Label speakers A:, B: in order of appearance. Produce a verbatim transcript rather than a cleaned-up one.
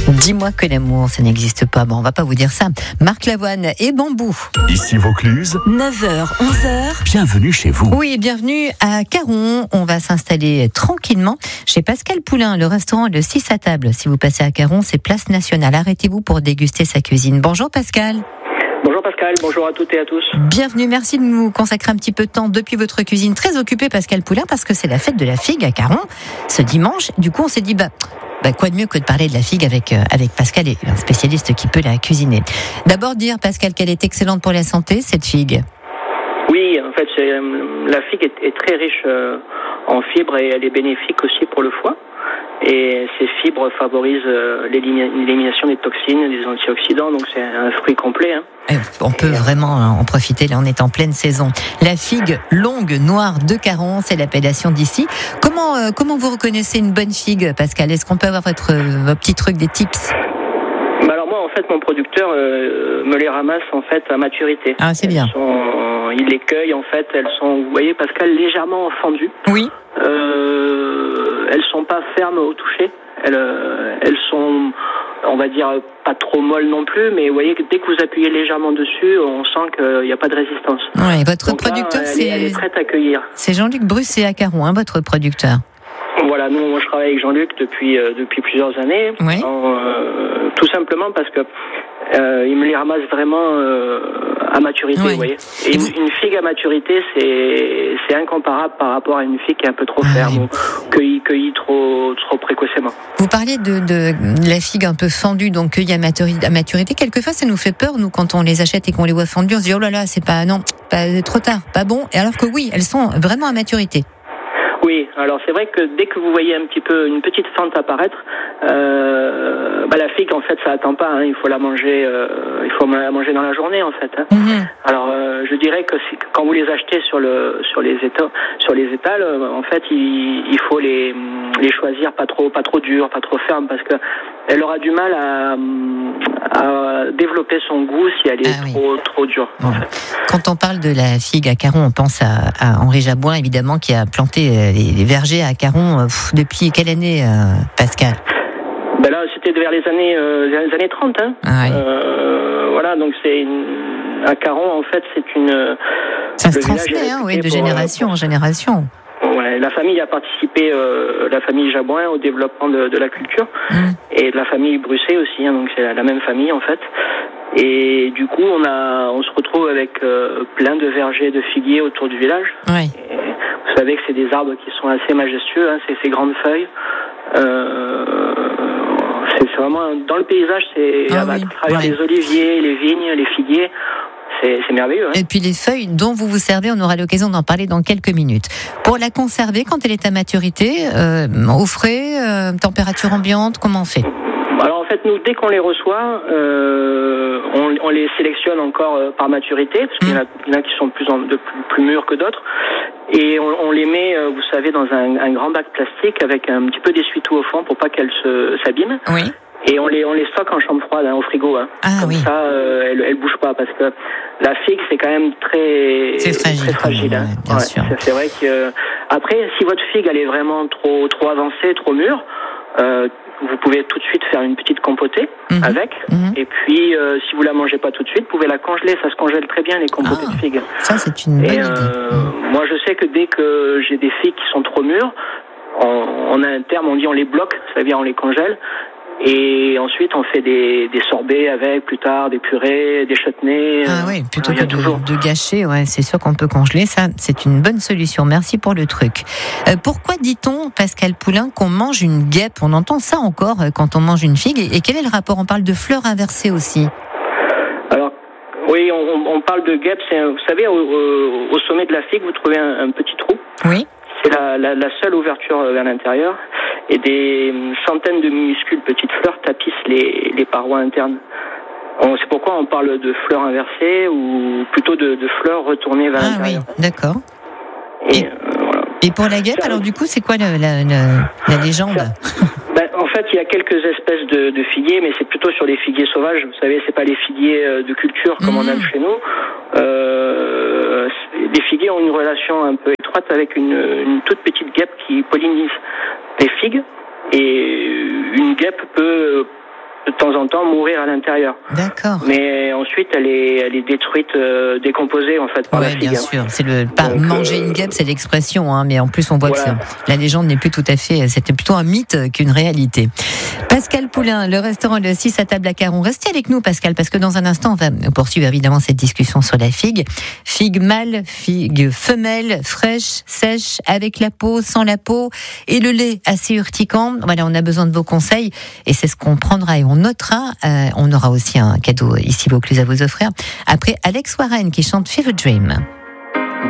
A: Dis-moi que l'amour, ça n'existe pas. Bon, on va pas vous dire ça. Marc Lavoine et Bambou.
B: Ici Vaucluse.
A: neuf heures, onze heures.
B: Bienvenue chez vous.
A: Oui, bienvenue à Caron. On va s'installer tranquillement chez Pascal Poulain, le restaurant Le six à table. Si vous passez à Caron, c'est place nationale. Arrêtez-vous pour déguster sa cuisine. Bonjour Pascal.
C: Bonjour Pascal, bonjour à toutes et à tous.
A: Bienvenue, merci de nous consacrer un petit peu de temps depuis votre cuisine. Très occupé Pascal Poulain parce que c'est la fête de la figue à Caron ce dimanche. Du coup, on s'est dit, bah, bah quoi de mieux que de parler de la figue avec, euh, avec Pascal, et un spécialiste qui peut la cuisiner. D'abord dire, Pascal, qu'elle est excellente pour la santé, cette figue.
C: Oui, en fait, c'est, euh, la figue est, est très riche euh, en fibres et elle est bénéfique aussi pour le foie. Et ces fibres favorisent euh, l'élimination des toxines, des antioxydants, donc c'est un fruit complet. Hein.
A: On peut vraiment en profiter, là on est en pleine saison. La figue longue noire de Caron, c'est l'appellation d'ici. Comment, euh, comment vous reconnaissez une bonne figue, Pascal ? Est-ce qu'on peut avoir votre, vos petits trucs, des tips ?
C: Bah alors moi, en fait, mon producteur euh, me les ramasse en fait à maturité.
A: Ah, c'est bien.
C: Elles sont, il les cueille en fait, elles sont, vous voyez, Pascal, légèrement fendues.
A: Oui.
C: Euh, elles sont pas fermes au toucher. Elles, euh, elles sont, on va dire, pas trop molles non plus, mais vous voyez que dès que vous appuyez légèrement dessus, on sent qu'il n'y a pas de résistance.
A: Ouais, votre
C: Donc
A: producteur,
C: là, elle,
A: c'est...
C: elle est prête à accueillir.
A: C'est Jean-Luc Brusset à Caron, hein, votre producteur.
C: Voilà, nous, moi, je travaille avec Jean-Luc depuis euh, depuis plusieurs années.
A: Oui.
C: Euh, tout simplement parce que euh, il me les ramasse vraiment euh, à maturité,
A: Oui.
C: vous voyez. Et, Et vous... une, une figue à maturité, c'est c'est incomparable par rapport à une figue qui est un peu trop ferme, oui. ou cueillie, cueillie trop trop précocement.
A: Vous parliez de, de la figue un peu fendue, donc cueillie à maturité. À maturité. Quelquefois, ça nous fait peur, nous, quand on les achète et qu'on les voit fendues, on se dit oh là là, c'est pas non, pas trop tard, pas bon. Et alors que oui, elles sont vraiment à maturité.
C: Oui, alors c'est vrai que dès que vous voyez un petit peu une petite fente apparaître, euh, bah la figue en fait ça attend pas, hein, il faut la manger, euh, il faut la manger dans la journée en fait. Hein. Mm-hmm. Alors euh, je dirais que si, quand vous les achetez sur le sur les étals, sur les étals, euh, en fait il, il faut les les choisir pas trop pas trop dures, pas trop fermes parce que elle aura du mal à, à développer son goût si elle est ah, trop oui. trop dure.
A: Bon. En fait. Quand on parle de la figue à Caron, on pense à, à Henri Jabouin évidemment qui a planté les, les vergers à Caron pff, depuis quelle année, euh, Pascal ?
C: Ben là, c'était vers les années euh, les années trente. Hein.
A: Ah, oui.
C: euh, voilà, donc c'est une, à Caron en fait c'est une.
A: Ça se transmet, hein, oui, de pour, génération pour, en génération.
C: Ouais, la famille a participé, euh, la famille Jabouin, au développement de, de la culture, mmh. et de la famille Brusset aussi, hein, donc c'est la, la même famille en fait. Et du coup, on a, on se retrouve avec euh, plein de vergers de figuiers autour du village.
A: Oui.
C: Et vous savez que c'est des arbres qui sont assez majestueux, hein, c'est ces grandes feuilles. Euh, c'est, c'est vraiment dans le paysage, c'est ah, à, oui. à travers ouais. les oliviers, les vignes, les figuiers. C'est, c'est merveilleux. Hein.
A: Et puis les feuilles dont vous vous servez, on aura l'occasion d'en parler dans quelques minutes. Pour la conserver, quand elle est à maturité, euh, au frais, euh, température ambiante, comment on fait ?
C: Alors en fait, nous, dès qu'on les reçoit, euh, on, on les sélectionne encore euh, par maturité, parce qu'il y en a, il y en a qui sont plus, en, de plus, plus mûrs que d'autres. Et on, on les met, euh, vous savez, dans un, un grand bac plastique avec un petit peu d'essuie-tout au fond pour pas qu'elles se, s'abîment.
A: Oui.
C: Et on les on les stocke en chambre froide, hein, au frigo. Hein.
A: Ah,
C: Comme
A: oui.
C: ça, euh, elle elle bouge pas parce que la figue c'est quand même très
A: c'est fragile.
C: Très fragile
A: même,
C: hein.
A: ouais, bien
C: ouais,
A: sûr.
C: C'est, c'est vrai que après, si votre figue elle est vraiment trop trop avancée, trop mûre, euh, vous pouvez tout de suite faire une petite compotée mmh. avec. Mmh. Et puis, euh, si vous la mangez pas tout de suite, vous pouvez la congeler. Ça se congèle très bien les compotées
A: ah,
C: de figues.
A: Ça c'est une bonne
C: Et,
A: idée.
C: Euh,
A: mmh.
C: Moi, je sais que dès que j'ai des figues qui sont trop mûres, on, on a un terme, on dit on les bloque, c'est-à-dire on les congèle. Et ensuite, on fait des, des sorbets avec, plus tard, des purées, des chutneys.
A: Ah oui, plutôt que de,
C: toujours...
A: de gâcher, ouais, c'est sûr qu'on peut congeler. Ça, c'est une bonne solution. Merci pour le truc. Euh, pourquoi dit-on, Pascal Poulain, qu'on mange une guêpe ? On entend ça encore quand on mange une figue. Et, et quel est le rapport ? On parle de fleurs inversées aussi.
C: Alors, oui, on, on parle de guêpe. C'est un, vous savez, au, au, au sommet de la figue, vous trouvez un, un petit trou. Oui. C'est la, la, la seule ouverture vers l'intérieur. Et des centaines de minuscules petites fleurs tapissent les, les parois internes. On, c'est pourquoi on parle de fleurs inversées ou plutôt de, de fleurs retournées vers
A: ah,
C: l'intérieur.
A: Ah oui, d'accord.
C: Et,
A: et,
C: euh, voilà.
A: et pour la guêpe, alors du coup, c'est quoi la, la, la, la légende ?
C: Ben, en fait, il y a quelques espèces de, de figuiers, mais c'est plutôt sur les figuiers sauvages. Vous savez, c'est pas les figuiers de culture comme mmh. on a chez nous. Euh, les figuiers ont une relation un peu étroite avec une, une toute petite guêpe qui pollinise les figues. Et une guêpe peut de temps en temps mourir à l'intérieur.
A: D'accord.
C: Mais ensuite, elle est, elle est détruite, euh, décomposée en fait par
A: ouais,
C: la figue.
A: bien sûr. C'est le pas Donc, manger euh... une guêpe, c'est l'expression, hein, mais en plus on voit voilà. que la légende n'est plus tout à fait. C'était plutôt un mythe qu'une réalité. Pascal Poulain, le restaurant Le six à table à Caron. Restez avec nous, Pascal, parce que dans un instant, on va poursuivre évidemment cette discussion sur la figue. Figue mâle, figue femelle, fraîche, sèche, avec la peau, sans la peau, et le lait assez urticant. Voilà, on a besoin de vos conseils, et c'est ce qu'on prendra et on notera. Euh, on aura aussi un cadeau ici Vaucluse à vous offrir. Après Alex Warren qui chante Fever Dream.